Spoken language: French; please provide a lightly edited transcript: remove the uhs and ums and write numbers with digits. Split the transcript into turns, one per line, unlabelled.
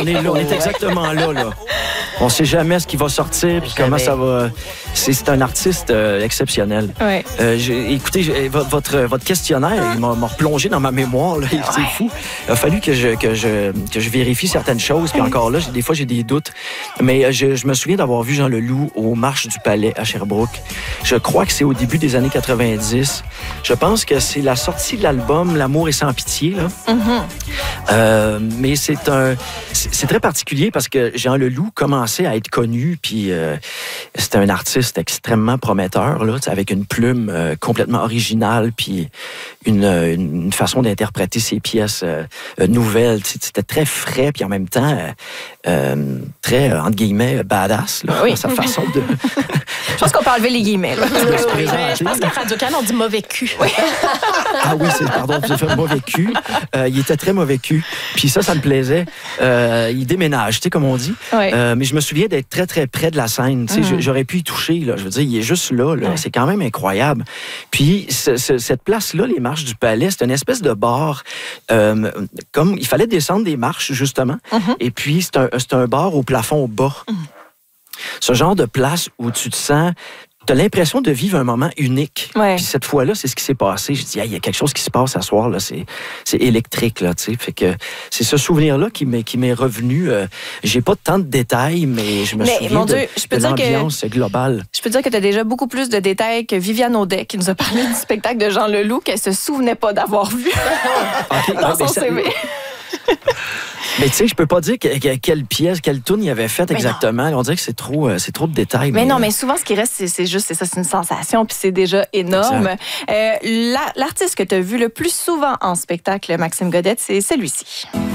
On est là, on est exactement là. On sait jamais ce qui va sortir puis comment ça va. C'est un artiste exceptionnel.
Ouais.
Écoutez, votre questionnaire, il m'a replongé dans ma mémoire. Là. C'est fou. Il a fallu que je vérifie certaines choses. Puis encore là, des fois, j'ai des doutes. Mais je me souviens d'avoir vu Jean Leloup aux Marches du Palais à Sherbrooke. Je crois que c'est au début des années 90. Je pense que c'est la sortie de l'album L'amour est sans pitié. Là. Mais c'est très particulier parce que Jean Leloup commençait à être connu. Puis c'était un artiste extrêmement prometteur, là, avec une plume complètement originale, puis une façon d'interpréter ses pièces nouvelles. C'était très frais, puis en même temps très, entre guillemets, badass, là, dans sa façon de...
Je pense qu'on peut enlever les guillemets. Là.
Je pense qu'à Radio-Can, on dit mauvais cul. Oui.
Ah oui, pardon, j'ai fait mauvais cul. Il était très mauvais cul. Puis ça me plaisait. Il déménage, tu sais, comme on dit.
Oui.
Mais je me souviens d'être très, très près de la scène. Tu sais, j'aurais pu y toucher, là. Je veux dire, il est juste là. Ouais. C'est quand même incroyable. Puis cette place-là, les Marches du Palais, c'est une espèce de bar. Comme il fallait descendre des marches, justement. Et puis, c'est un bar au plafond bas. Ce genre de place où tu te sens... Tu as l'impression de vivre un moment unique.
Ouais.
Puis cette fois-là, c'est ce qui s'est passé. Je dis, il y a quelque chose qui se passe ce soir, là. C'est électrique, là, tu sais. Fait que c'est ce souvenir-là qui m'est revenu. J'ai pas tant de détails, mais je me souviens de l'ambiance globale.
Je peux dire que tu as déjà beaucoup plus de détails que Viviane Audet, qui nous a parlé du spectacle de Jean Leloup, qu'elle se souvenait pas d'avoir vu dans son CV.
Mais tu sais, je peux pas dire quelle pièce, quelle tune il avait faite exactement. On dirait que c'est trop de détails.
Mais non, mais souvent, ce qui reste, c'est juste, c'est une sensation, puis c'est déjà énorme. L'artiste que tu as vu le plus souvent en spectacle, Maxime Godette, c'est celui-ci.